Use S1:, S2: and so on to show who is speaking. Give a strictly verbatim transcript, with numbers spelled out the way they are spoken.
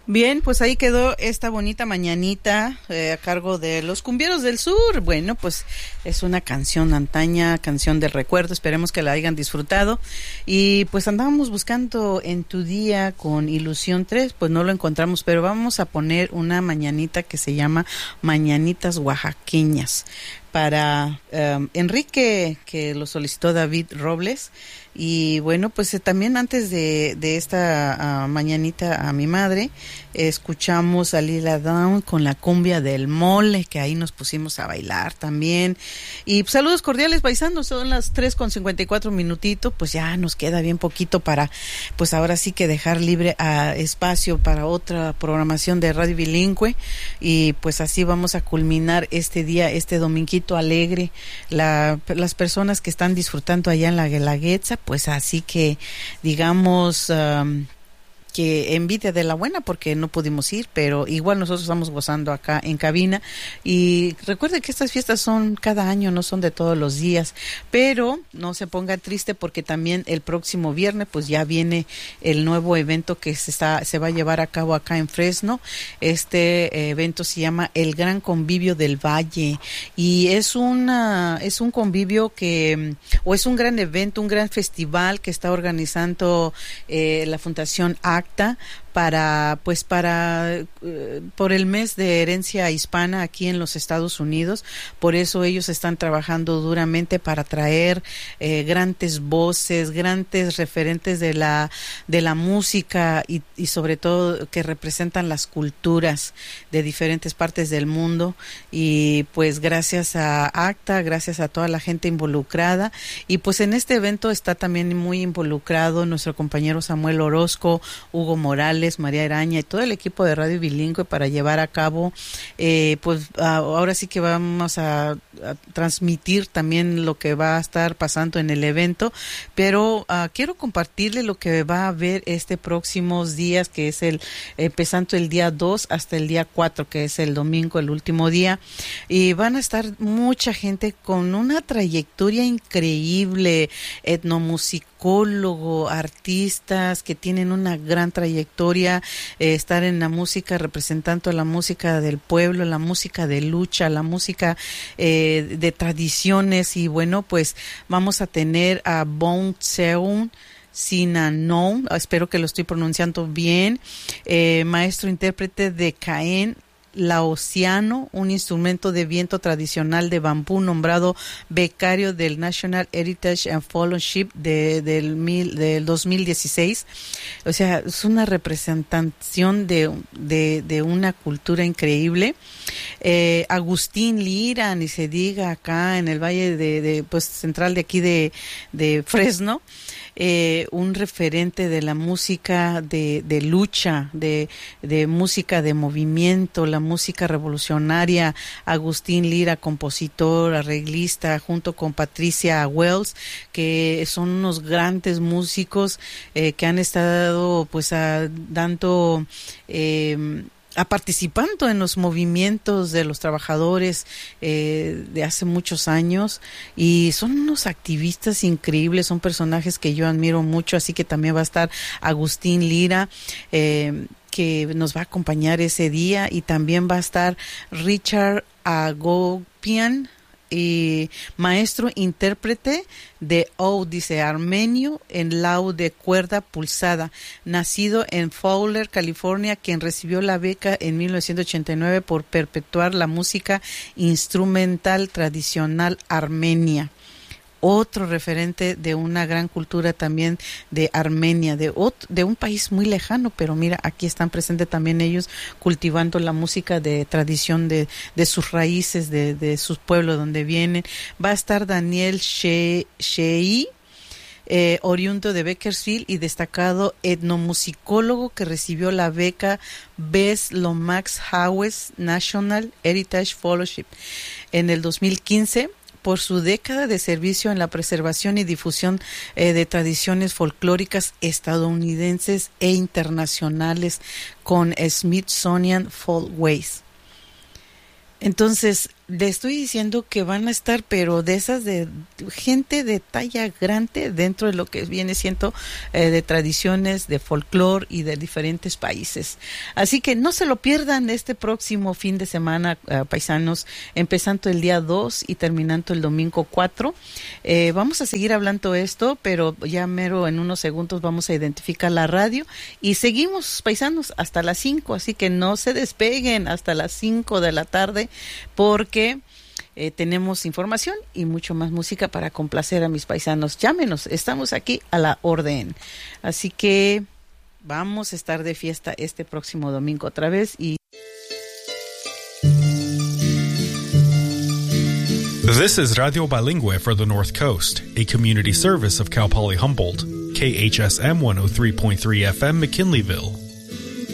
S1: Bien, pues ahí quedó esta bonita mañanita eh, a cargo de los Cumbieros del Sur. Bueno, pues es una canción antaña, canción del recuerdo, esperemos que la hayan disfrutado. Y pues andábamos buscando En tu día con Ilusión tres, pues no lo encontramos, pero vamos a poner una mañanita que se llama Mañanitas Oaxaqueñas para um, Enrique, que lo solicitó David Robles. Y bueno, pues eh, también antes de, de esta uh, mañanita a mi madre, eh, escuchamos a Lila Downs con la cumbia del mole, que ahí nos pusimos a bailar también. Y pues, saludos cordiales, paisanos, son las tres con cincuenta y cuatro minutitos, pues ya nos queda bien poquito para, pues ahora sí que dejar libre uh, espacio para otra programación de Radio Bilingüe. Y pues así vamos a culminar este día, este dominguito alegre. La, las personas que están disfrutando allá en la Guelaguetza, pues así que digamos um, que envidia de la buena porque no pudimos ir, pero igual nosotros estamos gozando acá en cabina. Y recuerde que estas fiestas son cada año, no son de todos los días, pero no se ponga triste porque también el próximo viernes pues ya viene el nuevo evento que se está se va a llevar a cabo acá en Fresno. Este eh, evento se llama El Gran Convivio del Valle y es una es un convivio que o es un gran evento, un gran festival que está organizando eh, la Fundación A para pues para eh, por el mes de herencia hispana aquí en los Estados Unidos. Por eso ellos están trabajando duramente para traer eh, grandes voces, grandes referentes de la de la música y, y sobre todo que representan las culturas de diferentes partes del mundo. Y pues gracias a ACTA, gracias a toda la gente involucrada, y pues en este evento está también muy involucrado nuestro compañero Samuel Orozco, Hugo Morales, María Araña y todo el equipo de Radio Bilingüe para llevar a cabo, eh, pues a, ahora sí que vamos a, a transmitir también lo que va a estar pasando en el evento, pero uh, quiero compartirle lo que va a haber este próximos días, que es el empezando el día dos hasta el día cuatro, que es el domingo, el último día, y van a estar mucha gente con una trayectoria increíble, etnomusicólogo, artistas que tienen una gran trayectoria, eh, estar en la música representando la música del pueblo, la música de lucha, la música eh, de tradiciones. Y bueno, pues vamos a tener a Bon Seun Sinanon, espero que lo estoy pronunciando bien, eh, maestro intérprete de Caen laosiano, un instrumento de viento tradicional de bambú, nombrado becario del National Heritage and Fellowship de, del, mil, del dos mil dieciséis. O sea, es una representación de, de, de una cultura increíble. Eh, Agustín Lira, ni se diga, acá en el Valle de, de pues central de aquí de, de Fresno. Eh, un referente de la música de, de lucha, de, de música de movimiento, la música revolucionaria. Agustín Lira, compositor, arreglista, junto con Patricia Wells, que son unos grandes músicos eh, que han estado pues a, dando eh, a participando en los movimientos de los trabajadores eh, de hace muchos años, y son unos activistas increíbles, son personajes que yo admiro mucho, así que también va a estar Agustín Lira, eh, que nos va a acompañar ese día, y también va a estar Richard Agopian, y maestro intérprete de O, dice armenio en laúd de cuerda pulsada, nacido en Fowler, California, quien recibió la beca en mil novecientos ochenta y nueve por perpetuar la música instrumental tradicional armenia. Otro referente de una gran cultura también de Armenia, de, otro, de un país muy lejano, pero mira, aquí están presentes también ellos cultivando la música de tradición de, de sus raíces, de, de sus pueblos donde vienen. Va a estar Daniel Shei, Shei eh, oriundo de Bakersfield y destacado etnomusicólogo que recibió la beca Bess Lomax Hawes National Heritage Fellowship en el dos mil quince. Por su década de servicio en la preservación y difusión eh, de tradiciones folclóricas estadounidenses e internacionales con Smithsonian Folkways. Entonces, Le estoy diciendo que van a estar, pero de esas de gente de talla grande dentro de lo que viene siendo eh, de tradiciones, de folclore y de diferentes países. Así que no se lo pierdan este próximo fin de semana, uh, paisanos, empezando el día dos y terminando el domingo cuatro. Eh, vamos a seguir hablando esto, pero ya mero en unos segundos vamos a identificar la radio y seguimos, paisanos, hasta las cinco, así que no se despeguen hasta las cinco de la tarde, porque Eh, tenemos información y mucho más música para complacer a mis paisanos. Llámenos, estamos aquí a la orden. Así que vamos a estar de fiesta este próximo domingo otra vez. Y
S2: This is Radio Bilingüe for the North Coast, a community service of Cal Poly Humboldt, K H S M one oh three point three F M McKinleyville.